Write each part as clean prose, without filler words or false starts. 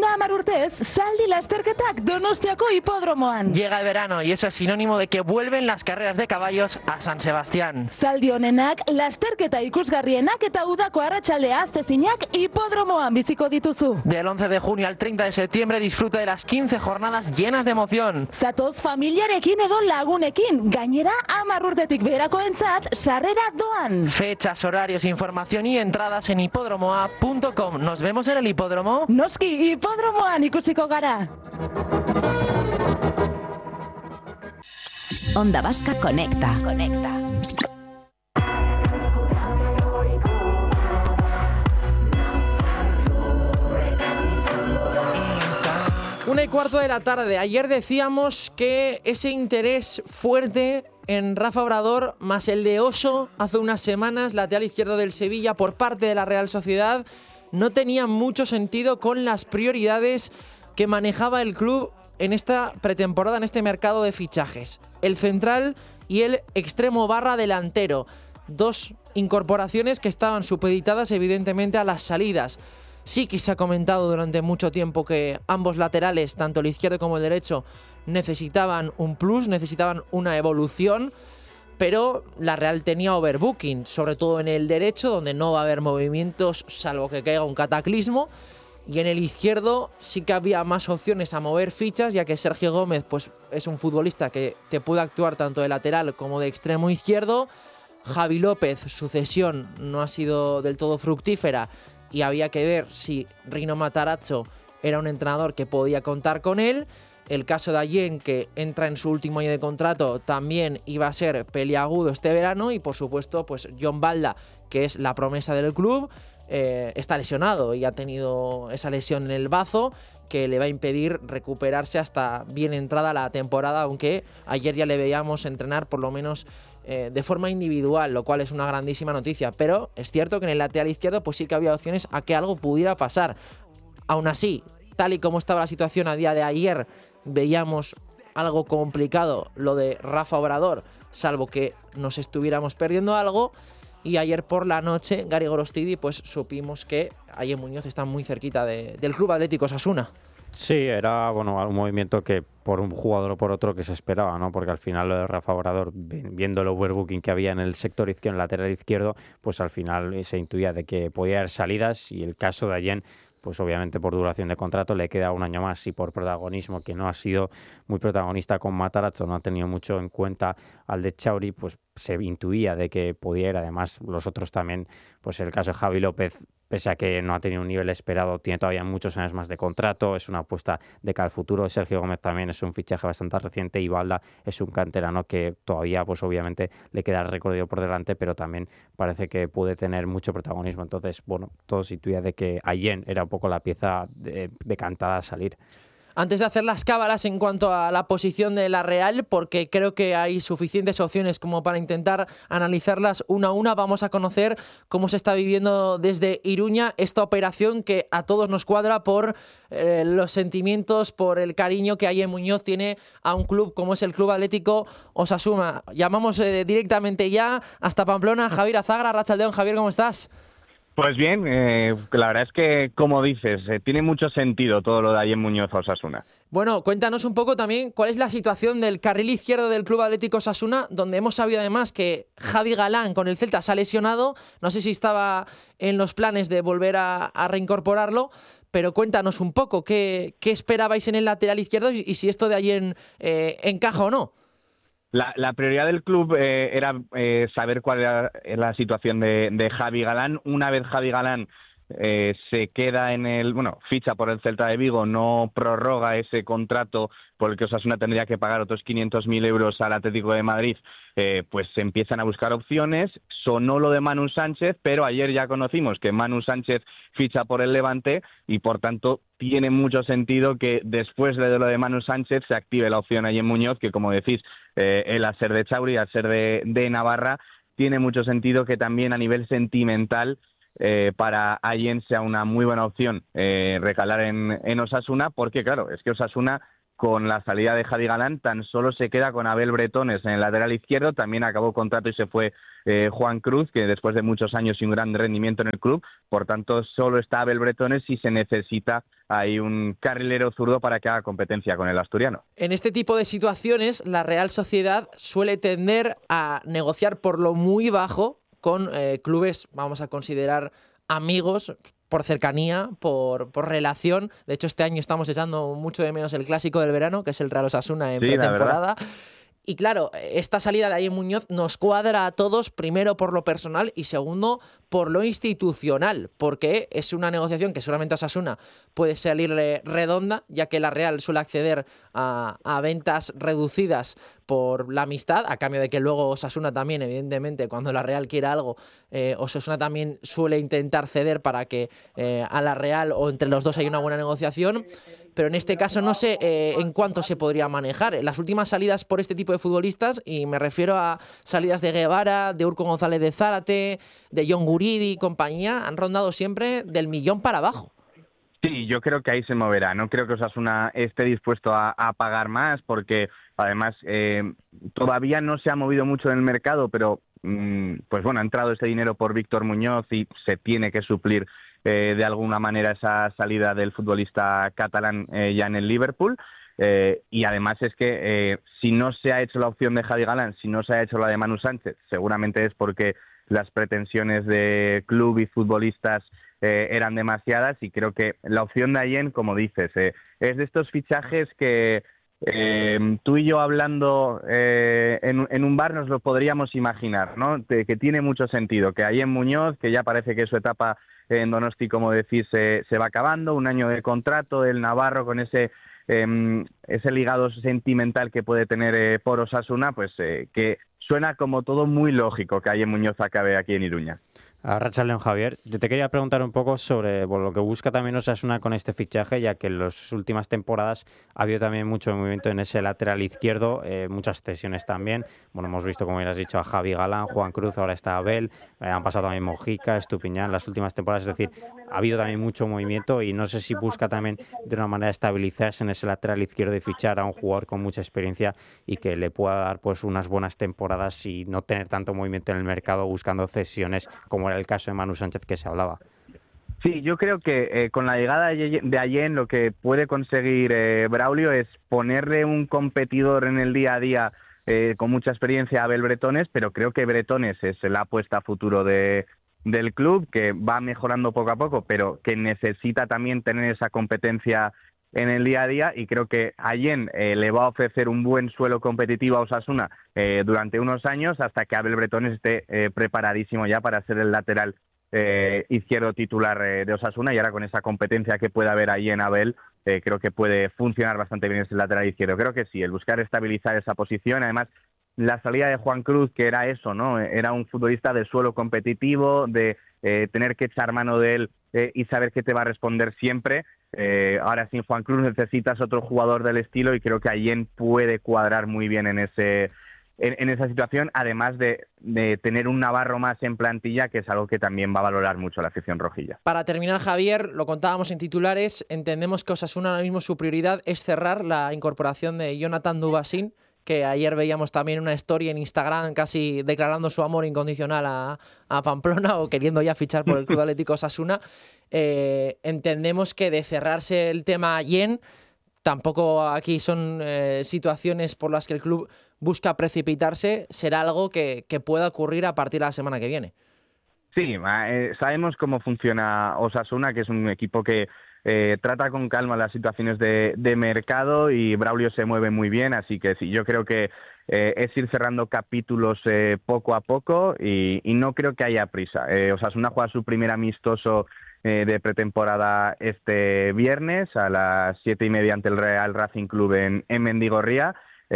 Duela 10 urtez, zaldi lasterketak Donostiako hipodromoan. Llega el verano y eso es sinónimo de que vuelven las carreras de caballos a San Sebastián. Zaldi honenak, lasterketa ikusgarrienak eta udako arratsaldea aztezinak hipodromoan biziko dituzu. Del 11 de junio al 30 de septiembre disfruta de las 15 jornadas llenas de emoción. Zatoz familiarekin edo lagunekin, gainera 10 urtetik beherakoentzat sarrera doan. Fechas, horarios, información y entradas en hipodromoa.com. ¿Nos vemos en el hipódromo? Noski, hipodromoan ikusiko gara. Onda Vasca Conecta. Una y cuarto de la tarde. Ayer decíamos que ese interés fuerte en Rafa Obrador, más el de Oso, hace unas semanas, lateral izquierdo del Sevilla, por parte de la Real Sociedad, no tenía mucho sentido con las prioridades que manejaba el club en esta pretemporada, en este mercado de fichajes. El central y el extremo barra delantero. Dos incorporaciones que estaban supeditadas evidentemente a las salidas. Sí que se ha comentado durante mucho tiempo que ambos laterales, tanto el izquierdo como el derecho, necesitaban un plus, necesitaban una evolución, pero la Real tenía overbooking, sobre todo en el derecho, donde no va a haber movimientos salvo que caiga un cataclismo, y en el izquierdo sí que había más opciones a mover fichas, ya que Sergio Gómez pues, es un futbolista que te puede actuar tanto de lateral como de extremo izquierdo. Javi López, su cesión no ha sido del todo fructífera, y había que ver si Rino Matarazzo era un entrenador que podía contar con él. El caso de Allen, que entra en su último año de contrato, también iba a ser peliagudo este verano. Y por supuesto, pues John Balda, que es la promesa del club, está lesionado y ha tenido esa lesión en el bazo que le va a impedir recuperarse hasta bien entrada la temporada, aunque ayer ya le veíamos entrenar por lo menos de forma individual, lo cual es una grandísima noticia. Pero es cierto que en el lateral izquierdo pues sí que había opciones a que algo pudiera pasar. Aún así, tal y como estaba la situación a día de ayer, veíamos algo complicado lo de Rafa Obrador, salvo que nos estuviéramos perdiendo algo. Y ayer por la noche, Gary Gorostidi, pues supimos que Allen Muñoz está muy cerquita del Club Atlético Osasuna. Sí, era un movimiento que por un jugador o por otro que se esperaba, ¿no? Porque al final lo de Rafa Obrador, viendo el overbooking que había en el sector izquierdo, en el lateral izquierdo, pues al final se intuía de que podía haber salidas, y el caso de Allen, pues obviamente por duración de contrato le queda un año más, y por protagonismo, que no ha sido muy protagonista con Matarazzo, no ha tenido mucho en cuenta al de Chauri, pues se intuía de que podía ir. Además, los otros también, pues el caso de Javi López, pese a que no ha tenido un nivel esperado, tiene todavía muchos años más de contrato, es una apuesta de cara al futuro. Sergio Gómez también es un fichaje bastante reciente, y Balda es un canterano que todavía, pues obviamente, le queda el recorrido por delante, pero también parece que puede tener mucho protagonismo. Entonces, bueno, todo se intuía de que Allen era un poco la pieza decantada a salir. Antes de hacer las cábalas en cuanto a la posición de la Real, porque creo que hay suficientes opciones como para intentar analizarlas una a una, vamos a conocer cómo se está viviendo desde Iruña esta operación que a todos nos cuadra por los sentimientos, por el cariño que Allen Muñoz tiene a un club como es el Club Atlético Osasuna. Llamamos directamente ya hasta Pamplona, Javier Azagra. Arratsaldeon, Javier, ¿cómo estás? Pues bien, la verdad es que, como dices, tiene mucho sentido todo lo de Allen Muñoz a Osasuna. Bueno, cuéntanos un poco también cuál es la situación del carril izquierdo del Club Atlético Osasuna, donde hemos sabido además que Javi Galán con el Celta se ha lesionado. No sé si estaba en los planes de volver a reincorporarlo, pero cuéntanos un poco qué esperabais en el lateral izquierdo y si esto de Allen encaja o no. La prioridad del club era saber cuál era la situación de Javi Galán. Una vez Javi Galán se queda ficha por el Celta de Vigo, no prorroga ese contrato por el que Osasuna tendría que pagar otros 500.000 euros al Atlético de Madrid, pues se empiezan a buscar opciones. Sonó lo de Manu Sánchez, pero ayer ya conocimos que Manu Sánchez ficha por el Levante, y por tanto tiene mucho sentido que después de lo de Manu Sánchez se active la opción Allen Muñoz, que como decís, él al ser de Chauri, al ser de Navarra, tiene mucho sentido que también a nivel sentimental para Allen sea una muy buena opción recalar en Osasuna, porque claro, es que Osasuna, con la salida de Javi Galán, tan solo se queda con Abel Bretones en el lateral izquierdo. También acabó contrato y se fue Juan Cruz, que después de muchos años y un gran rendimiento en el club, por tanto solo está Abel Bretones y se necesita ahí un carrilero zurdo para que haga competencia con el asturiano. En este tipo de situaciones, la Real Sociedad suele tender a negociar por lo muy bajo con clubes, vamos a considerar amigos, por cercanía, por relación. De hecho, este año estamos echando mucho de menos el clásico del verano, que es el Real Osasuna en pretemporada. Y claro, esta salida de Allen Muñoz nos cuadra a todos, primero por lo personal y segundo por lo institucional, porque es una negociación que solamente a Osasuna puede salirle redonda, ya que la Real suele acceder a ventas reducidas por la amistad, a cambio de que luego Osasuna también, evidentemente, cuando la Real quiera algo, Osasuna también suele intentar ceder para que a la Real o entre los dos haya una buena negociación. Pero en este caso no sé en cuánto se podría manejar. Las últimas salidas por este tipo de futbolistas, y me refiero a salidas de Guevara, de Urco González de Zárate, de John Guridi y compañía, han rondado siempre del 1 millón para abajo. Sí, yo creo que ahí se moverá. No creo que Osasuna esté dispuesto a pagar más, porque además todavía no se ha movido mucho en el mercado, pero pues bueno, ha entrado ese dinero por Víctor Muñoz y se tiene que suplir de alguna manera esa salida del futbolista catalán ya en el Liverpool. Y además es que si no se ha hecho la opción de Javi Galán, si no se ha hecho la de Manu Sánchez, seguramente es porque las pretensiones de club y futbolistas eran demasiadas, y creo que la opción de Allen, como dices, es de estos fichajes que tú y yo hablando en un bar nos lo podríamos imaginar, ¿no? Que tiene mucho sentido, que Allen Muñoz, que ya parece que su etapa en Donosti, como decís, se va acabando, un año de contrato, el navarro con ese ligado sentimental que puede tener por Osasuna, pues que suena como todo muy lógico que Allen Muñoz acabe aquí en Iruña. Arratsaldeon, Javier. Yo te quería preguntar un poco sobre lo que busca también Osasuna con este fichaje, ya que en las últimas temporadas ha habido también mucho movimiento en ese lateral izquierdo, muchas cesiones también. Bueno, hemos visto, como ya has dicho, a Javi Galán, Juan Cruz, ahora está Abel, han pasado también Mojica, Estupiñán en las últimas temporadas. Es decir, ha habido también mucho movimiento y no sé si busca también de una manera estabilizarse en ese lateral izquierdo y fichar a un jugador con mucha experiencia y que le pueda dar pues unas buenas temporadas y no tener tanto movimiento en el mercado buscando cesiones como era el caso de Manu Sánchez que se hablaba. Sí, yo creo que con la llegada de Allen lo que puede conseguir Braulio es ponerle un competidor en el día a día con mucha experiencia a Abel Bretones, pero creo que Bretones es la apuesta a futuro del club, que va mejorando poco a poco, pero que necesita también tener esa competencia en el día a día, y creo que Allen le va a ofrecer un buen suelo competitivo a Osasuna durante unos años hasta que Abel Bretones esté preparadísimo ya para ser el lateral izquierdo titular de Osasuna, y ahora con esa competencia que puede haber ahí en Abel, creo que puede funcionar bastante bien ese lateral izquierdo. Creo que sí, el buscar estabilizar esa posición. Además, la salida de Juan Cruz, que era eso, ¿no? Era un futbolista de suelo competitivo, de tener que echar mano de él y saber que te va a responder siempre. Ahora sin Juan Cruz necesitas otro jugador del estilo, y creo que Allen puede cuadrar muy bien en esa situación, además de tener un navarro más en plantilla, que es algo que también va a valorar mucho la afición rojilla. Para terminar, Javier, lo contábamos en titulares, entendemos que Osasuna ahora mismo su prioridad es cerrar la incorporación de Jonathan Dubasín, que ayer veíamos también una story en Instagram casi declarando su amor incondicional a Pamplona, o queriendo ya fichar por el Club Atlético Osasuna. Entendemos que de cerrarse el tema Allen, tampoco aquí son situaciones por las que el club busca precipitarse, será algo que pueda ocurrir a partir de la semana que viene. Sí, sabemos cómo funciona Osasuna, que es un equipo que trata con calma las situaciones de mercado, y Braulio se mueve muy bien, así que sí, yo creo que es ir cerrando capítulos poco a poco, y no creo que haya prisa. Osasuna juega su primer amistoso de pretemporada este viernes a las 7:30 ante el Real Racing Club en Mendigorría,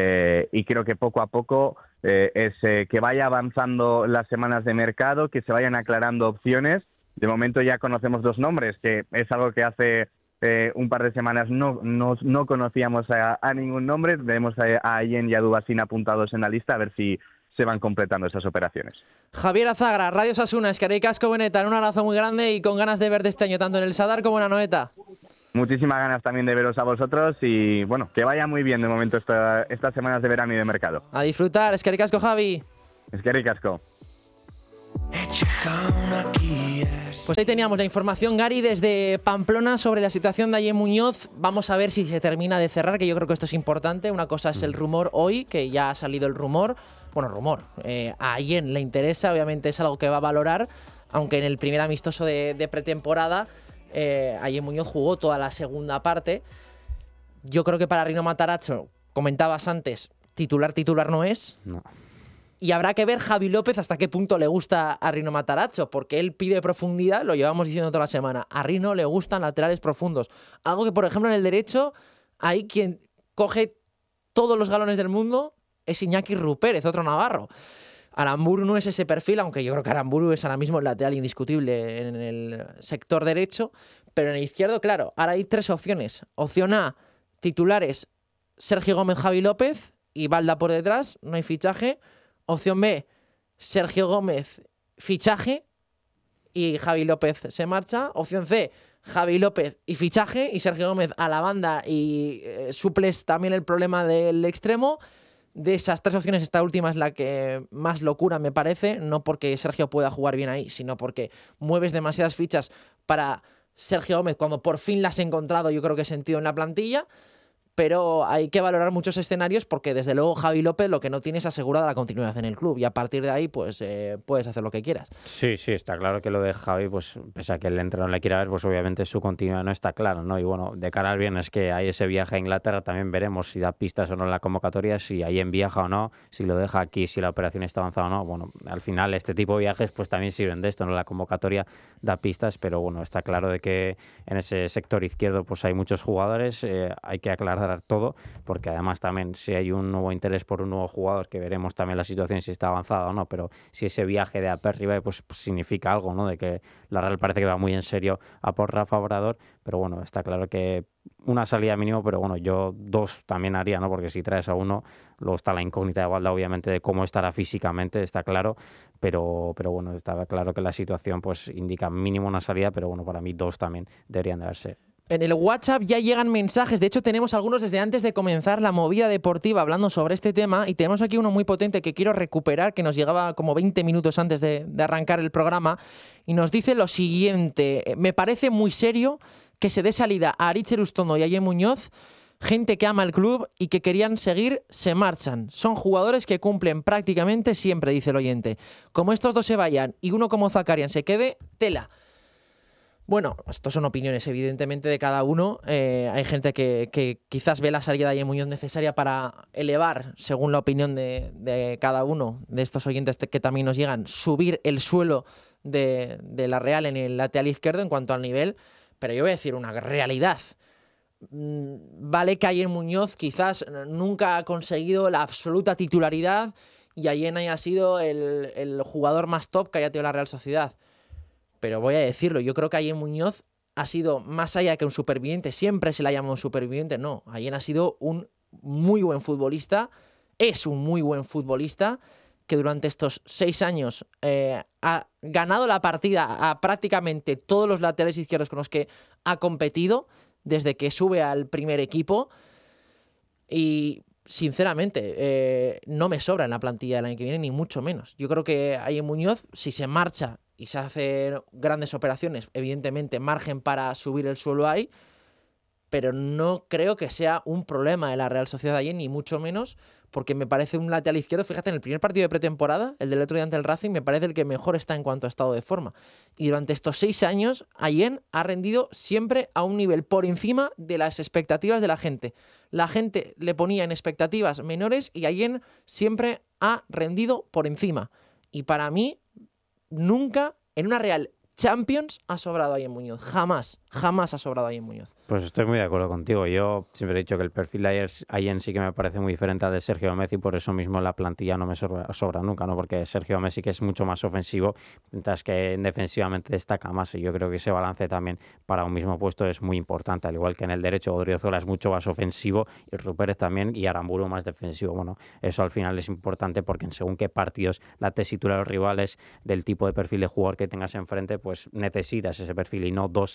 y creo que poco a poco es que vaya avanzando las semanas de mercado, que se vayan aclarando opciones. De momento ya conocemos 2 nombres, que es algo que hace un par de semanas no conocíamos a ningún nombre. Vemos a Allen y a Dubasín apuntados en la lista, a ver si se van completando esas operaciones. Javier Azagra, Radio Osasuna, eskerrik asko benetan, un abrazo muy grande y con ganas de ver de este año tanto en el Sadar como en Anoeta. Muchísimas ganas también de veros a vosotros, y bueno, que vaya muy bien de momento estas semanas de verano y de mercado. A disfrutar, eskerrik asko, Javi. Eskerrik asko. Pues ahí teníamos la información, Gary, desde Pamplona sobre la situación de Ayen Muñoz. Vamos a ver si se termina de cerrar, que yo creo que esto es importante. Una cosa es el rumor hoy, que ya ha salido el rumor. Bueno, rumor. A Ayen le interesa, obviamente es algo que va a valorar, aunque en el primer amistoso de pretemporada Ayen Muñoz jugó toda la segunda parte. Yo creo que para Rino Matarazzo, comentabas antes, titular no es. No. Y habrá que ver Javi López hasta qué punto le gusta a Rino Matarazzo, porque él pide profundidad, lo llevamos diciendo toda la semana. A Rino le gustan laterales profundos. Algo que, por ejemplo, en el derecho, hay quien coge todos los galones del mundo, es Iñaki Rupérez, otro navarro. Aramburu no es ese perfil, aunque yo creo que Aramburu es ahora mismo el lateral indiscutible en el sector derecho, pero en el izquierdo, claro, ahora hay tres opciones. Opción A, titulares Sergio Gómez, Javi López y Balda por detrás, no hay fichaje. Opción B, Sergio Gómez, fichaje y Javi López se marcha. Opción C, Javi López y fichaje y Sergio Gómez a la banda y suples también el problema del extremo. De esas tres opciones, esta última es la que más locura me parece, no porque Sergio pueda jugar bien ahí, sino porque mueves demasiadas fichas para Sergio Gómez cuando por fin las he encontrado, yo creo que he sentido en la plantilla. Pero hay que valorar muchos escenarios porque desde luego Javi López lo que no tiene es asegurada la continuidad en el club y a partir de ahí pues puedes hacer lo que quieras. Sí, está claro que lo de Javi, pues pese a que el entrenador le quiera ver, pues obviamente su continuidad no está claro, ¿no? Y bueno, de cara al viernes que hay ese viaje a Inglaterra, también veremos si da pistas o no en la convocatoria, si ahí en viaja o no, si lo deja aquí, si la operación está avanzada o no. Bueno, al final este tipo de viajes pues también sirven de esto, ¿no? La convocatoria da pistas, pero bueno, está claro de que en ese sector izquierdo pues hay muchos jugadores, hay que aclarar todo, porque además también si hay un nuevo interés por un nuevo jugador, que veremos también la situación si está avanzada o no, pero si ese viaje de Aperriba pues significa algo, ¿no? De que la Real parece que va muy en serio a por Rafa Obrador, pero bueno, está claro que una salida mínimo, pero bueno, yo dos también haría, ¿no? Porque si traes a uno, luego está la incógnita de Balda, obviamente, de cómo estará físicamente, está claro, pero bueno, está claro que la situación pues indica mínimo una salida, pero bueno, para mí dos también deberían de verse. En el WhatsApp ya llegan mensajes, de hecho tenemos algunos desde antes de comenzar la movida deportiva hablando sobre este tema y tenemos aquí uno muy potente que quiero recuperar, que nos llegaba como 20 minutos antes de arrancar el programa y nos dice lo siguiente: me parece muy serio que se dé salida a Aritz Erustondo y a Ayen Muñoz, gente que ama el club y que querían seguir, se marchan. Son jugadores que cumplen prácticamente siempre, dice el oyente. Como estos dos se vayan y uno como Zakarian se quede, tela. Bueno, esto son opiniones evidentemente de cada uno. Hay gente que quizás ve la salida de Ayen Muñoz necesaria para elevar, según la opinión de cada uno de estos oyentes que también nos llegan, subir el suelo de la Real en el lateral izquierdo en cuanto al nivel. Pero yo voy a decir una realidad. Vale que Ayen Muñoz quizás nunca ha conseguido la absoluta titularidad y Ayen haya sido el jugador más top que haya tenido la Real Sociedad. Pero voy a decirlo, yo creo que Ayen Muñoz ha sido, más allá que un superviviente, siempre se le ha llamado un superviviente, no. Ayen ha sido un muy buen futbolista, es un muy buen futbolista, que durante estos 6 años ha ganado la partida a prácticamente todos los laterales izquierdos con los que ha competido, desde que sube al primer equipo. Y sinceramente, no me sobra en la plantilla del año que viene, ni mucho menos. Yo creo que Ayen Muñoz, si se marcha y se hacen grandes operaciones, evidentemente margen para subir el suelo hay, pero no creo que sea un problema de la Real Sociedad ayer, ni mucho menos, porque me parece un lateral izquierdo, fíjate, en el primer partido de pretemporada, el del otro día ante el Racing, me parece el que mejor está en cuanto a estado de forma. Y durante estos 6 años, Ayen ha rendido siempre a un nivel por encima de las expectativas de la gente. La gente le ponía en expectativas menores y Ayen siempre ha rendido por encima. Y para mí, nunca en una Real Champions ha sobrado Ayen Muñoz. Jamás ha sobrado Ayen Muñoz. Pues estoy muy de acuerdo contigo. Yo siempre he dicho que el perfil de Ayen sí que me parece muy diferente al de Sergio Gómez y por eso mismo la plantilla no me sobra nunca, ¿no? Porque Sergio Gómez sí que es mucho más ofensivo, mientras que defensivamente destaca más y yo creo que ese balance también para un mismo puesto es muy importante, al igual que en el derecho Odriozola es mucho más ofensivo y Rupérez también y Aramburu más defensivo. Bueno, eso al final es importante porque en según qué partidos la tesitura de los rivales, del tipo de perfil de jugador que tengas enfrente, pues necesitas ese perfil y no dos calcados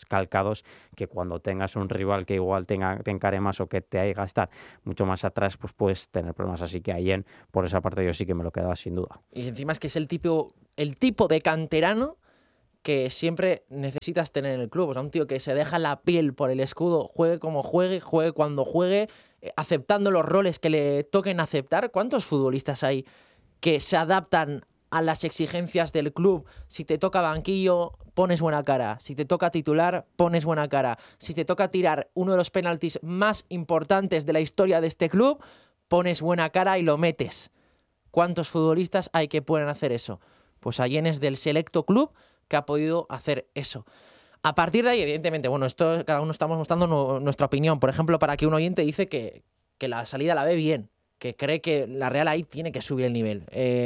lados, que cuando tengas un rival que igual te encare más o que te haga estar mucho más atrás, pues puedes tener problemas. Así que Allen, por esa parte, yo sí que me lo quedaba sin duda. Y encima es que es el tipo de canterano que siempre necesitas tener en el club. O sea, un tío que se deja la piel por el escudo, juegue como juegue, juegue cuando juegue, aceptando los roles que le toquen aceptar. ¿Cuántos futbolistas hay que se adaptan a las exigencias del club? Si te toca banquillo, pones buena cara. Si te toca titular, pones buena cara. Si te toca tirar uno de los penaltis más importantes de la historia de este club, pones buena cara y lo metes. ¿Cuántos futbolistas hay que pueden hacer eso? Pues Allen es del selecto club que ha podido hacer eso. A partir de ahí, evidentemente, bueno, esto cada uno estamos mostrando nuestra opinión. Por ejemplo, para que un oyente dice que la salida la ve bien, que cree que la Real ahí tiene que subir el nivel.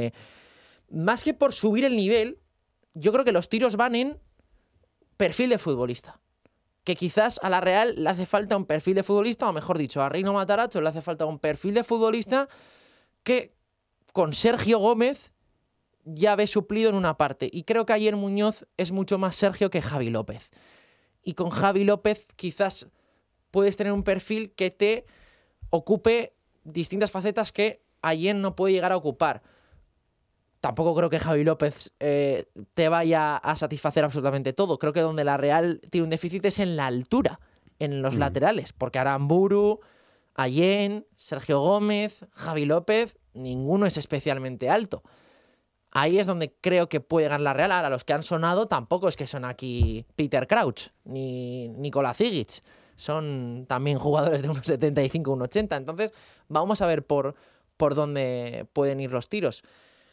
Más que por subir el nivel, yo creo que los tiros van en perfil de futbolista. Que quizás a la Real le hace falta un perfil de futbolista, o mejor dicho, a Reino Matarazzo le hace falta un perfil de futbolista que con Sergio Gómez ya ve suplido en una parte. Y creo que ayer Muñoz es mucho más Sergio que Javi López. Y con Javi López quizás puedes tener un perfil que te ocupe distintas facetas que ayer no puede llegar a ocupar. Tampoco creo que Javi López te vaya a satisfacer absolutamente todo. Creo que donde la Real tiene un déficit es en la altura, en los laterales. Porque Aramburu, Allen, Sergio Gómez, Javi López, ninguno es especialmente alto. Ahí es donde creo que puede ganar la Real. Ahora, los que han sonado tampoco es que son aquí Peter Crouch ni Nikola Zigic. Son también jugadores de 1,75, 1,80. Entonces, vamos a ver por dónde pueden ir los tiros.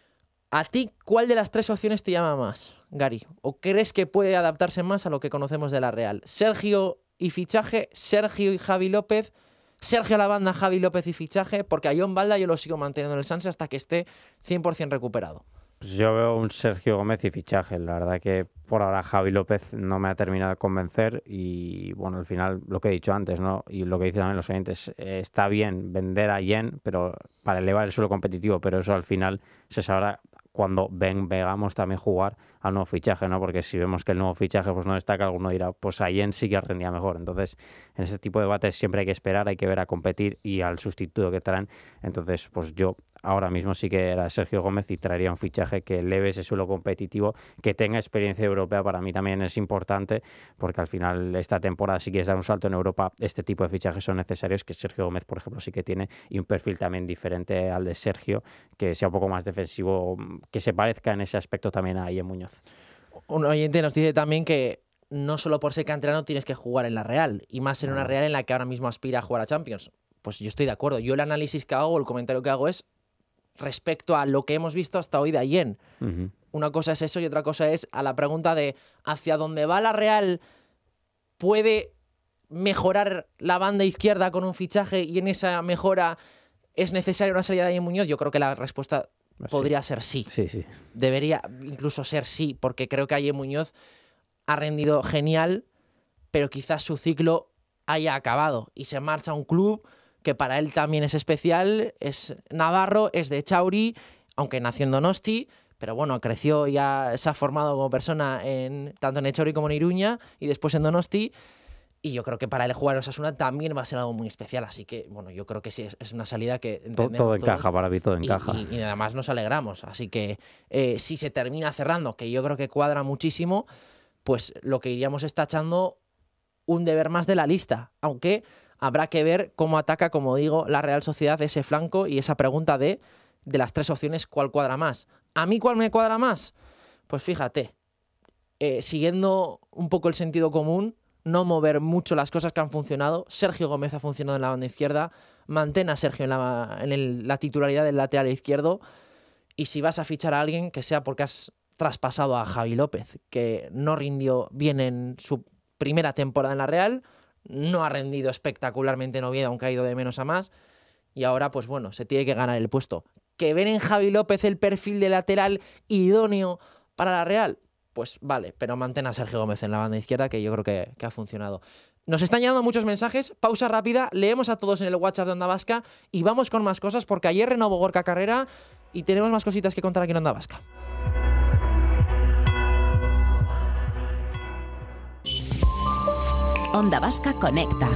¿A ti cuál de las tres opciones te llama más, Gary? ¿O crees que puede adaptarse más a lo que conocemos de la Real? ¿Sergio y fichaje? ¿Sergio y Javi López? ¿Sergio a la banda, Javi López y fichaje? Porque a John Balda yo lo sigo manteniendo en el Sanse hasta que esté 100% recuperado. Pues yo veo un Sergio Gómez y fichaje. La verdad que por ahora Javi López no me ha terminado de convencer y bueno, al final lo que he dicho antes, ¿no? Y lo que dicen también los oyentes, está bien vender a Allen, pero para elevar el suelo competitivo, pero eso al final se sabrá cuando veamos también jugar al nuevo fichaje, ¿no? Porque si vemos que el nuevo fichaje pues no destaca, alguno dirá, pues Allen sí que rendía mejor. Entonces, en este tipo de debates siempre hay que esperar, hay que ver a competir y al sustituto que traen. Entonces, pues yo ahora mismo sí que era Sergio Gómez y traería un fichaje que eleve ese suelo competitivo, que tenga experiencia europea. Para mí también es importante, porque al final esta temporada, si quieres dar un salto en Europa, este tipo de fichajes son necesarios, que Sergio Gómez, por ejemplo, sí que tiene, y un perfil también diferente al de Sergio, que sea un poco más defensivo, que se parezca en ese aspecto también a Allen Muñoz. Un oyente nos dice también que no solo por ser canterano tienes que jugar en la Real, y más en una Real en la que ahora mismo aspira a jugar a Champions. Pues yo estoy de acuerdo. Yo el análisis que hago, el comentario que hago es respecto a lo que hemos visto hasta hoy de Allen. Uh-huh. Una cosa es eso y otra cosa es a la pregunta de hacia dónde va la Real, ¿puede mejorar la banda izquierda con un fichaje y en esa mejora es necesaria una salida de Allen Muñoz? Yo creo que la respuesta podría ser sí. Sí. Debería incluso ser sí, porque creo que Allen Muñoz ha rendido genial, pero quizás su ciclo haya acabado y se marcha a un club que para él también es especial, es navarro, es de Chauri, aunque nació en Donosti, pero bueno, creció y se ha formado como persona tanto en Echauri como en Iruña y después en Donosti, y yo creo que para él jugar en Osasuna también va a ser algo muy especial, así que bueno, yo creo que sí, es una salida que entendemos todo encaja, para mí todo encaja. Y además nos alegramos, así que si se termina cerrando, que yo creo que cuadra muchísimo, pues lo que iríamos es tachando un deber más de la lista, aunque habrá que ver cómo ataca, como digo, la Real Sociedad ese flanco y esa pregunta de las tres opciones, ¿cuál cuadra más? ¿A mí cuál me cuadra más? Pues fíjate, siguiendo un poco el sentido común, no mover mucho las cosas que han funcionado. Sergio Gómez ha funcionado en la banda izquierda, mantén a Sergio en la titularidad del lateral izquierdo, y si vas a fichar a alguien, que sea porque has traspasado a Javi López, que no rindió bien en su primera temporada en la Real, no ha rendido espectacularmente en Oviedo, aunque ha ido de menos a más, y ahora pues bueno, se tiene que ganar el puesto. ¿Que ven en Javi López el perfil de lateral idóneo para la Real? Pues vale, pero mantén a Sergio Gómez en la banda izquierda, que yo creo que ha funcionado. Nos están llegando muchos mensajes, pausa rápida, leemos a todos en el WhatsApp de Onda Vasca y vamos con más cosas, porque ayer renovó Gorka Carrera y tenemos más cositas que contar aquí en Onda Vasca. Onda Vasca Conecta.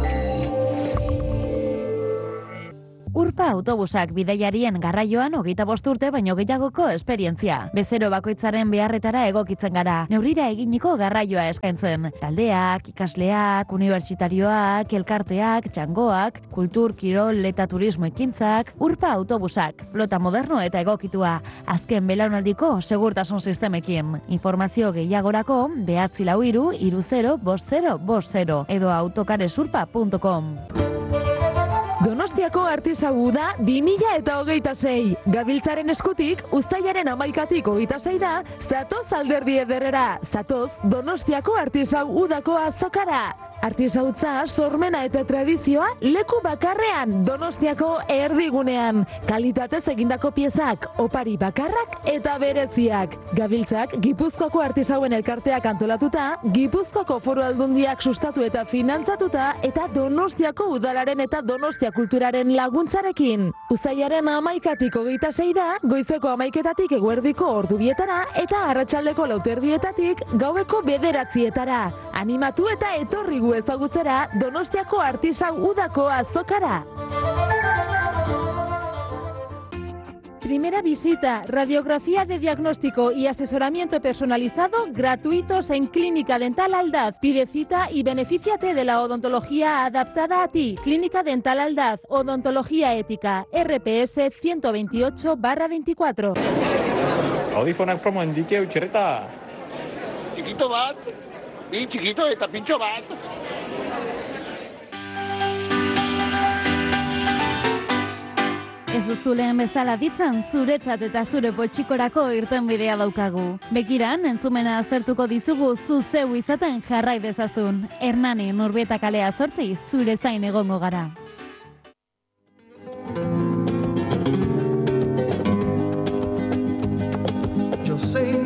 Urpa autobusak bidaiarien garraioan 25 urte baino gehiagoko esperientzia. Bezero bakoitzaren beharretara egokitzen gara. Neurrira eginiko garraioa eskaintzen. Taldeak, ikasleak, unibertsitarioak, elkarteak, txangoak, kultur, kirol eta turismo ekintzak, Urpa autobusak, flota moderno eta egokitua. Azken belaunaldiko segurtasun sistemekin. Informazio gehiagorako 943 30 50 edo autocaresurpa.com. Donostiako artisau uda 2026. Gabiltzaren eskutik, uztailaren 11-tik 26 da, zatoz alderdi ederrera. Zatoz, Donostiako artisau udako azokara. Artisautza, sormena eta tradizioa leku bakarrean, Donostiako erdigunean. Kalitatez egindako piezak, opari bakarrak eta bereziak. Gabiltzak, Gipuzkoako artisauen elkarteak antolatuta, Gipuzkoako Foru Aldundiak sustatu eta finantzatuta, eta Donostiako udalaren eta Donostia kulturaren laguntzarekin. Uztailaren 11-tik 26 da, goizeko 11-etatik eguerdiko ordubietara, eta arratsaldeko 4:00-etatik gaueko 9:00-etara. Animatu eta etorri gu ezagutzera Donostiako artisau udako azokara. Primera visita, radiografía de diagnóstico y asesoramiento personalizado gratuitos en Clínica Dental Aldaz. Pide cita y benefíciate de la odontología adaptada a ti. Clínica Dental Aldaz, odontología ética, RPS 128/24. Audifonak promo endike utxerreta. Txikito bat, bi txikito eta pintxo bat. Ez duzuleen bezala ditzan, zuretzat eta zure potxikorako irtenbidea daukagu. Begiran, entzumena aztertuko dizugu zu zeu izaten jarrai dezazun. Hernani Urbieta kalea 8, zure zain egongo gara. Yo sé.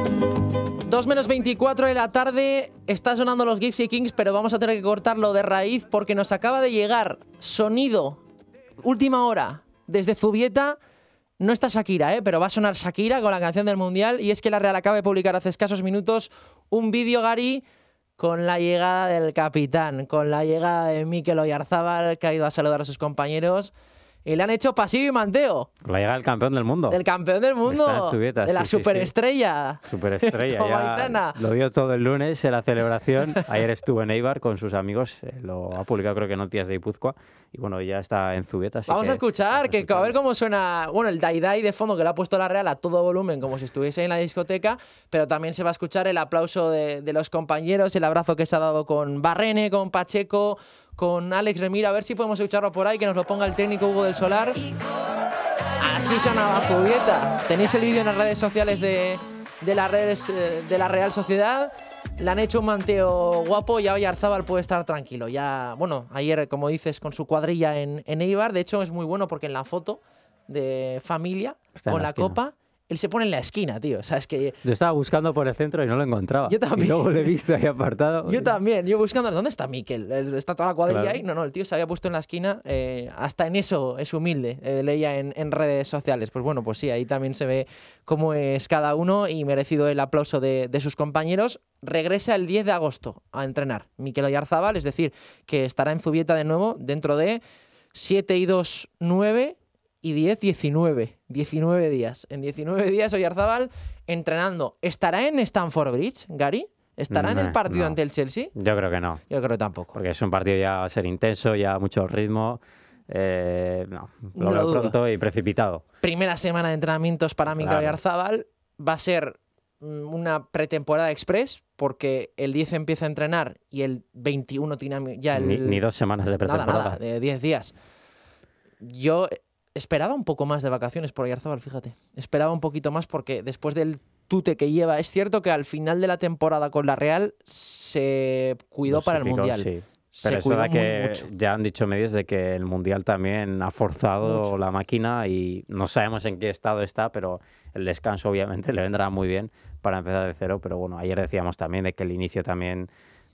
2:24 de la tarde, está sonando los Gypsy Kings, pero vamos a tener que cortarlo de raíz porque nos acaba de llegar sonido, última hora, desde Zubieta. No está Shakira, pero va a sonar Shakira con la canción del Mundial, y es que la Real acaba de publicar hace escasos minutos un vídeo, Gary, con la llegada del capitán, con la llegada de Mikel Oyarzabal, que ha ido a saludar a sus compañeros. Y le han hecho pasillo y manteo. La llega el campeón del mundo. Del campeón del mundo. Está en Zubieta, de la superestrella. Sí. Superestrella. Ya lo vio todo el lunes en la celebración. Ayer estuvo en Eibar con sus amigos. Lo ha publicado, creo que Noticias de Guipúzcoa. Y bueno, ya está en Zubieta. Vamos a escuchar, a ver cómo suena. Bueno, el Dai de fondo que le ha puesto la Real a todo volumen, como si estuviese en la discoteca. Pero también se va a escuchar el aplauso de los compañeros, el abrazo que se ha dado con Barrene, con Pacheco, con Alex Remiro. A ver si podemos escucharlo por ahí, que nos lo ponga el técnico Hugo del Solar. Así sonaba Zubieta. Tenéis el vídeo en las redes sociales de las redes de la Real Sociedad. Le han hecho un manteo guapo, ya Oyarzabal puede estar tranquilo. Ya, bueno, ayer, como dices, con su cuadrilla en Eibar. De hecho, es muy bueno porque en la foto de familia, está con la esquina. Copa, él se pone en la esquina, tío. O sea, es que... Yo estaba buscando por el centro y no lo encontraba. Yo también. Y luego lo he visto ahí apartado. Yo también. Yo buscando, ¿dónde está Mikel? ¿Está toda la cuadrilla Claro. ahí? No, el tío se había puesto en la esquina. Hasta en eso es humilde, leía en redes sociales. Pues bueno, pues sí, ahí también se ve cómo es cada uno, y merecido el aplauso de sus compañeros. Regresa el 10 de agosto a entrenar Mikel Oyarzabal, es decir, que estará en Zubieta de nuevo dentro de 7 y 2, 9... y 10, 19 días. En 19 días Oyarzabal entrenando. ¿Estará en Stamford Bridge, Gary? ¿Estará en el partido No. ante el Chelsea? Yo creo que no. Yo creo que tampoco. Porque es un partido ya va a ser intenso, ya mucho ritmo. No, No lo lo veo dudo. pronto y precipitado. Primera semana de entrenamientos para Mikel Claro. Oyarzabal. Va a ser una pretemporada express, porque el 10 empieza a entrenar y el 21 tiene ya el... Ni 2 semanas de pretemporada. Nada, de 10 días. Yo esperaba un poco más de vacaciones por Oyarzabal, fíjate. Esperaba un poquito más porque después del tute que lleva, es cierto que al final de la temporada con la Real se cuidó para el Dosificó, Mundial. Sí. Se Pero es cuidó verdad muy que mucho. ya han dicho medios de que el Mundial también ha forzado Mucho. la máquina y no sabemos en qué estado está, pero el descanso obviamente le vendrá muy bien para empezar de cero. Pero bueno, ayer decíamos también de que el inicio también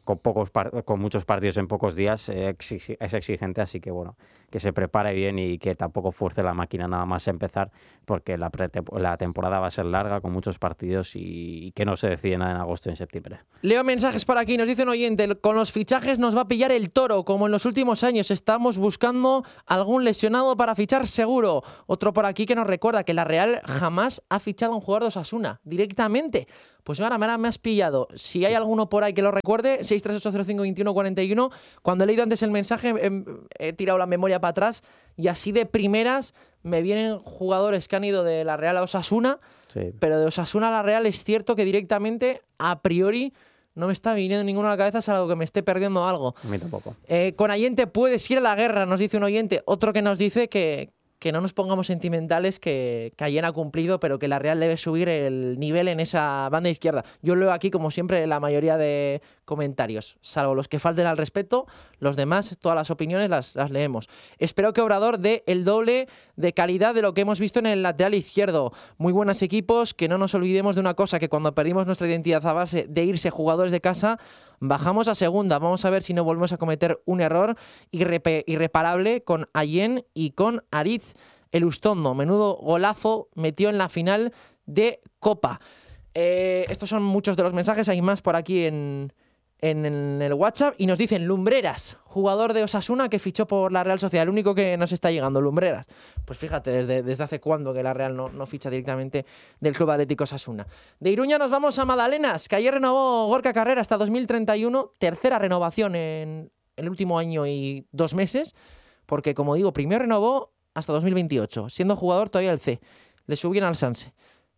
con muchos partidos en pocos días es exigente, así que bueno, que se prepare bien y que tampoco fuerce la máquina nada más empezar, porque la temporada va a ser larga con muchos partidos y que no se decide nada en agosto y en septiembre. Leo mensajes por aquí, nos dice un oyente, con los fichajes nos va a pillar el toro, como en los últimos años, estamos buscando algún lesionado para fichar seguro. Otro por aquí que nos recuerda que la Real jamás ha fichado a un jugador de Osasuna directamente. Pues ahora me has pillado. Si hay alguno por ahí que lo recuerde, 638052141. Cuando he leído antes el mensaje, he tirado la memoria para atrás y así de primeras me vienen jugadores que han ido de la Real a Osasuna, sí. Pero de Osasuna a la Real es cierto que directamente, a priori, no me está viniendo ninguno a la cabeza, salvo que me esté perdiendo algo. A mí tampoco. Con Allende puedes ir a la guerra, nos dice un oyente. Otro que nos dice que no nos pongamos sentimentales, que Allende ha cumplido, pero que la Real debe subir el nivel en esa banda izquierda. Yo leo aquí, como siempre, la mayoría de comentarios, salvo los que falten al respeto, los demás, todas las opiniones las leemos. Espero que Obrador dé el doble de calidad de lo que hemos visto en el lateral izquierdo. Muy buenos equipos, que no nos olvidemos de una cosa, que cuando perdimos nuestra identidad a base de irse jugadores de casa, bajamos a segunda. Vamos a ver si no volvemos a cometer un error irreparable con Allende y con Aritz Elustondo. Menudo golazo metió en la final de Copa. Estos son muchos de los mensajes, hay más por aquí en el WhatsApp, y nos dicen Lumbreras, jugador de Osasuna que fichó por la Real Sociedad, el único que nos está llegando, Lumbreras. Pues fíjate, desde hace cuándo que la Real no ficha directamente del Club Atlético Osasuna. De Iruña nos vamos a Madalenas, que ayer renovó Gorka Carrera hasta 2031, tercera renovación en el último año y 2 meses, porque como digo, primero renovó hasta 2028, siendo jugador todavía el C. Le subieron al Sanse.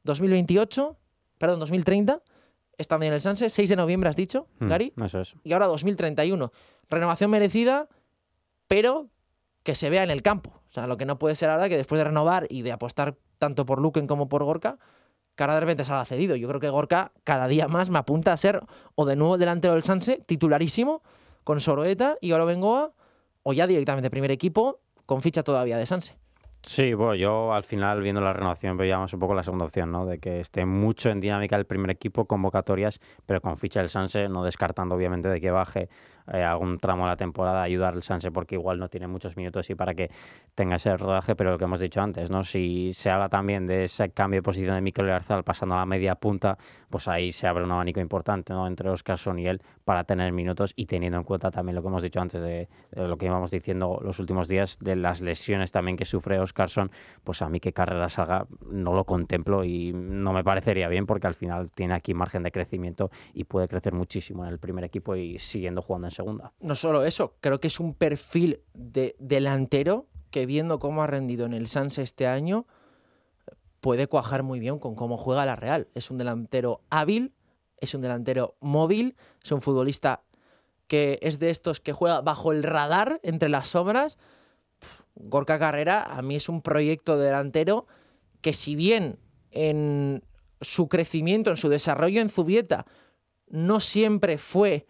2030, estando en el Sanse, 6 de noviembre has dicho, Gary. Eso es. Y ahora 2031. Renovación merecida, pero que se vea en el campo. O sea, lo que no puede ser ahora que después de renovar y de apostar tanto por Luquen como por Gorka, que ahora de repente salga cedido. Yo creo que Gorka cada día más me apunta a ser o de nuevo delantero del Sanse, titularísimo, con Soroeta y Oro Bengoa, o ya directamente primer equipo, con ficha todavía de Sanse. Sí, bueno, yo al final, viendo la renovación, veíamos un poco la segunda opción, ¿no? De que esté mucho en dinámica el primer equipo, convocatorias, pero con ficha del Sanse, no descartando obviamente de que baje algún tramo de la temporada, ayudar al Sanse porque igual no tiene muchos minutos y para que tenga ese rodaje, pero lo que hemos dicho antes, ¿no? Si se habla también de ese cambio de posición de Mikel Oyarzabal pasando a la media punta, pues ahí se abre un abanico importante, ¿no? Entre Óscarson y él para tener minutos, y teniendo en cuenta también lo que hemos dicho antes de lo que íbamos diciendo los últimos días, de las lesiones también que sufre Óscarson, pues a mí que Carrera salga no lo contemplo y no me parecería bien, porque al final tiene aquí margen de crecimiento y puede crecer muchísimo en el primer equipo y siguiendo jugando en segunda. No solo eso, creo que es un perfil de delantero que, viendo cómo ha rendido en el Sanse este año, puede cuajar muy bien con cómo juega la Real. Es un delantero hábil, es un delantero móvil, es un futbolista que es de estos que juega bajo el radar, entre las sombras. Gorka Carrera a mí es un proyecto de delantero que, si bien en su crecimiento, en su desarrollo en Zubieta, no siempre fue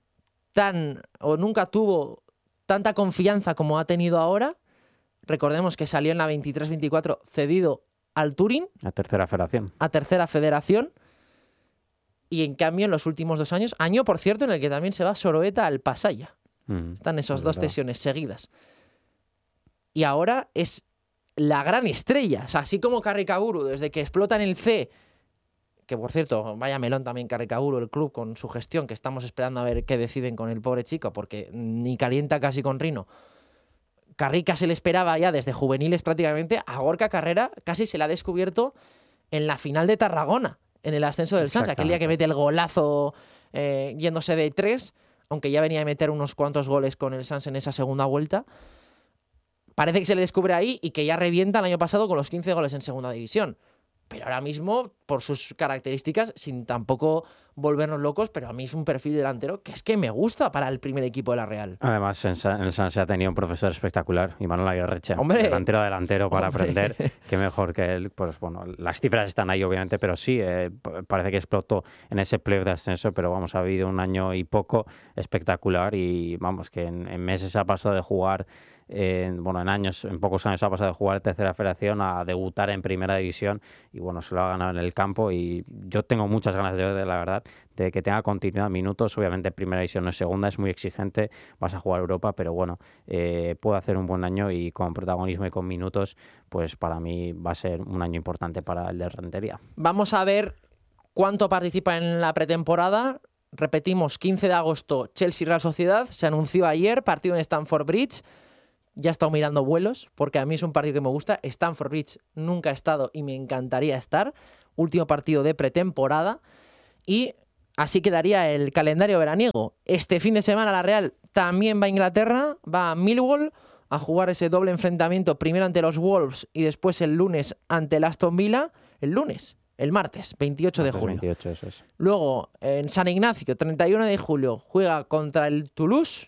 o nunca tuvo tanta confianza como ha tenido ahora. Recordemos que salió en la 23-24 cedido al Turín. A tercera federación. Y en cambio en los últimos 2 años, año por cierto en el que también se va Soroeta al Pasaya. Están esas 2 cesiones seguidas. Y ahora es la gran estrella. O sea, así como Carricaburu, desde que explota en el C, que por cierto, vaya melón también Carricaburu, el club, con su gestión, que estamos esperando a ver qué deciden con el pobre chico, porque ni calienta casi con Rino. Carrica se le esperaba ya desde juveniles prácticamente. A Gorka Carrera casi se le ha descubierto en la final de Tarragona, en el ascenso del Sanse, aquel día que mete el golazo yéndose de 3, aunque ya venía a meter unos cuantos goles con el Sanse en esa segunda vuelta. Parece que se le descubre ahí y que ya revienta el año pasado con los 15 goles en segunda división. Pero ahora mismo, por sus características, sin tampoco volvernos locos, pero a mí es un perfil delantero que es que me gusta para el primer equipo de la Real. Además, en el Sanse ha tenido un profesor espectacular, Imanol Aguirreche, ¡Hombre! delantero para aprender, que mejor que él. Pues bueno, las cifras están ahí obviamente, pero sí, parece que explotó en ese playoff de ascenso, pero vamos, ha habido un año y poco espectacular y vamos, que en meses ha pasado de jugar en pocos años ha pasado de jugar en tercera federación a debutar en primera división y bueno, se lo ha ganado en el campo y yo tengo muchas ganas de ver, la verdad, de que tenga continuidad, minutos. Obviamente primera división no es segunda, es muy exigente, vas a jugar Europa, pero bueno, puede hacer un buen año y con protagonismo y con minutos, pues para mí va a ser un año importante para el de Rentería. Vamos a ver cuánto participa en la pretemporada. Repetimos, 15 de agosto, Chelsea-Real Sociedad. Se anunció ayer, partido en Stamford Bridge. Ya he estado mirando vuelos, porque a mí es un partido que me gusta. Stamford Bridge nunca he estado y me encantaría estar. Último partido de pretemporada. Y así quedaría el calendario veraniego. Este fin de semana la Real también va a Inglaterra, va a Millwall a jugar ese doble enfrentamiento, primero ante los Wolves y después el lunes ante el Aston Villa. El martes, 28 de julio. 28, eso es. Luego, en San Ignacio, 31 de julio, juega contra el Toulouse.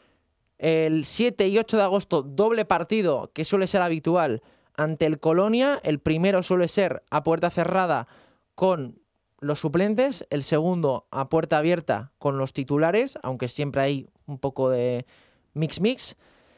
El 7 y 8 de agosto, doble partido, que suele ser habitual, ante el Colonia. El primero suele ser a puerta cerrada con los suplentes, el segundo a puerta abierta con los titulares, aunque siempre hay un poco de mix.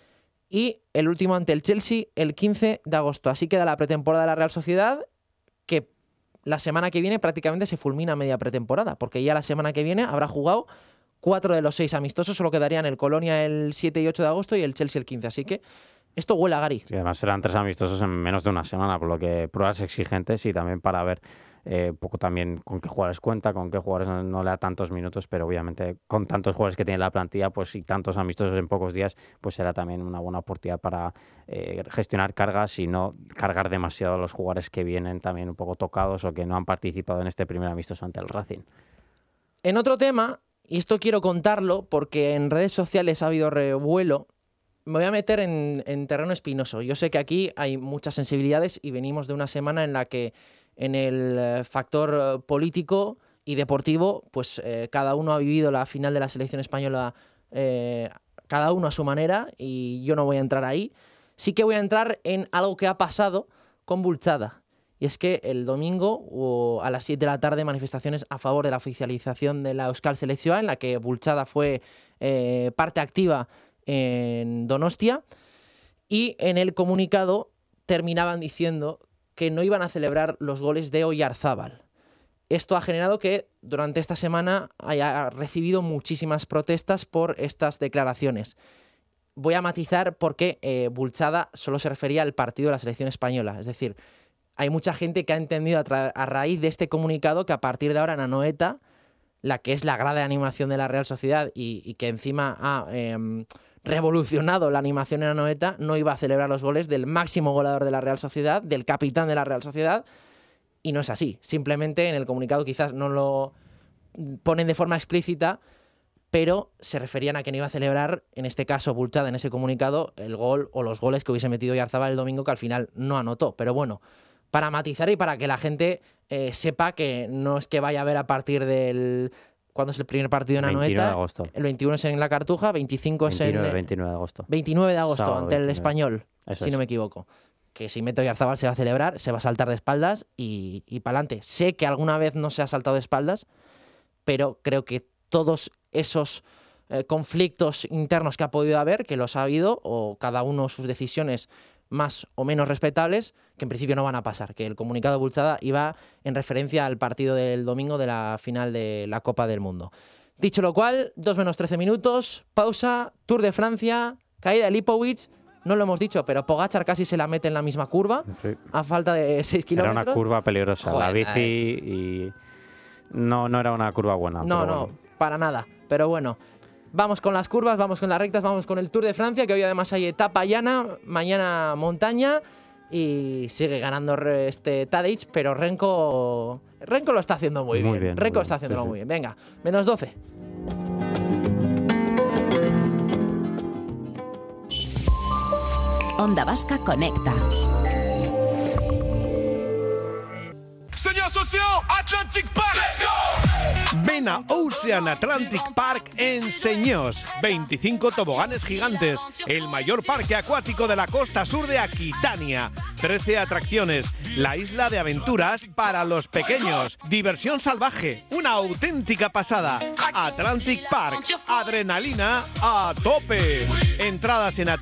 Y el último ante el Chelsea, el 15 de agosto. Así queda la pretemporada de la Real Sociedad, que la semana que viene prácticamente se fulmina media pretemporada, porque ya la semana que viene habrá jugado 4 de los 6 amistosos, solo quedarían el Colonia el 7 y 8 de agosto y el Chelsea el 15. Así que esto huele a Gary. Sí, además serán 3 amistosos en menos de una semana, por lo que pruebas exigentes y también para ver poco también con qué jugadores cuenta, con qué jugadores no le da tantos minutos, pero obviamente con tantos jugadores que tiene la plantilla, pues y tantos amistosos en pocos días, pues será también una buena oportunidad para gestionar cargas y no cargar demasiado a los jugadores que vienen también un poco tocados o que no han participado en este primer amistoso ante el Racing. En otro tema, y esto quiero contarlo porque en redes sociales ha habido revuelo, me voy a meter en terreno espinoso. Yo sé que aquí hay muchas sensibilidades y venimos de una semana en la que en el factor político y deportivo, pues cada uno ha vivido la final de la selección española, cada uno a su manera, y yo no voy a entrar ahí. Sí que voy a entrar en algo que ha pasado con Bulchada. Y es que el domingo a las 7 de la tarde manifestaciones a favor de la oficialización de la Euskal Selección, en la que Bulchada fue parte activa en Donostia, y en el comunicado terminaban diciendo que no iban a celebrar los goles de Oyarzábal. Esto ha generado que durante esta semana haya recibido muchísimas protestas por estas declaraciones. Voy a matizar porque Bulchada solo se refería al partido de la selección española. Es decir, hay mucha gente que ha entendido a raíz de este comunicado que a partir de ahora en Anoeta, la que es la grada de animación de la Real Sociedad y que encima ha revolucionado la animación en Anoeta, no iba a celebrar los goles del máximo goleador de la Real Sociedad, del capitán de la Real Sociedad, y no es así. Simplemente en el comunicado quizás no lo ponen de forma explícita, pero se referían a que no iba a celebrar, en este caso Bulchada, en ese comunicado, el gol o los goles que hubiese metido Oyarzábal el domingo, que al final no anotó. Pero bueno, para matizar y para que la gente sepa que no es que vaya a ver a partir del... ¿Cuándo es el primer partido en Anoeta? 29 de agosto. El 21 es en la Cartuja, 25 es en... 29 de agosto. 29 de agosto, Sábado, ante el 29. Español, Eso si no es. me equivoco. Que si mete Oyarzábal se va a celebrar, se va a saltar de espaldas y para adelante. Sé que alguna vez no se ha saltado de espaldas, pero creo que todos esos conflictos internos que ha podido haber, que los ha habido, o cada uno sus decisiones más o menos respetables, que en principio no van a pasar. Que el comunicado de Bulchada iba en referencia al partido del domingo de la final de la Copa del Mundo. Dicho lo cual, 2 menos 13 minutos, pausa, Tour de Francia, caída de Lipovic. No lo hemos dicho, pero Pogačar casi se la mete en la misma curva, Sí. a falta de 6 kilómetros. Era una curva peligrosa, Joder, la bici, y no era una curva buena. No, pero no, bueno. para nada. Pero bueno, vamos con las curvas, vamos con las rectas, vamos con el Tour de Francia, que hoy además hay etapa llana, mañana montaña, y sigue ganando Tadej, pero Renko lo está haciendo muy bien. Renko está haciéndolo muy bien. Venga, menos 12. Onda Vasca Conecta. Señor socio, Atlantic Park. Let's go. Ven a Ocean Atlantic Park en Señós. 25 toboganes gigantes. El mayor parque acuático de la costa sur de Aquitania. 13 atracciones. La isla de aventuras para los pequeños. Diversión salvaje. Una auténtica pasada. Atlantic Park. Adrenalina a tope. Entradas en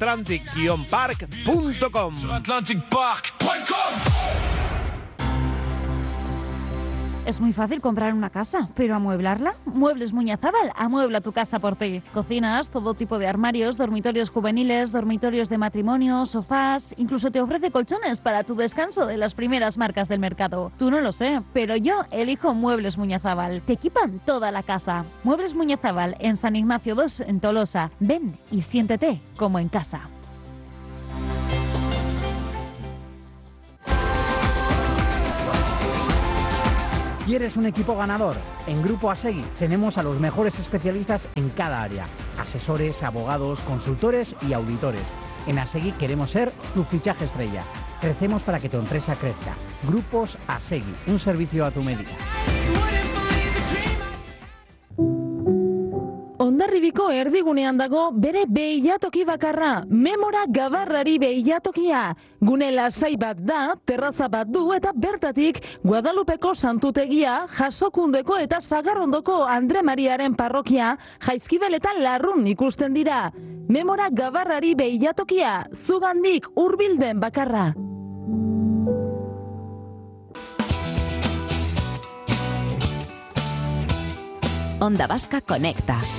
atlantic-park.com. AtlanticPark.com. Es muy fácil comprar una casa, pero amueblarla. Muebles Muñazábal amuebla tu casa por ti. Cocinas, todo tipo de armarios, dormitorios juveniles, dormitorios de matrimonio, sofás, incluso te ofrece colchones para tu descanso de las primeras marcas del mercado. Tú no lo sé, pero yo elijo Muebles Muñazábal. Te equipan toda la casa. Muebles Muñazábal en San Ignacio 2 en Tolosa. Ven y siéntete como en casa. ¿Quieres un equipo ganador? En Grupo Asegui tenemos a los mejores especialistas en cada área. Asesores, abogados, consultores y auditores. En Asegui queremos ser tu fichaje estrella. Crecemos para que tu empresa crezca. Grupos Asegui, un servicio a tu medida. Hondarribiko erdigunean dago bere behilatoki bakarra, Memora Gabarrari behilatokia. Gune lasai bat da, terraza bat du eta bertatik Guadalupeko santutegia, Jasokundeko eta Sagarrondoko Andre Mariaren parrokia, Jaizkibel eta Larrun ikusten dira. Memora Gabarrari behilatokia, zugandik hurbilden bakarra. Onda Vasca Conecta.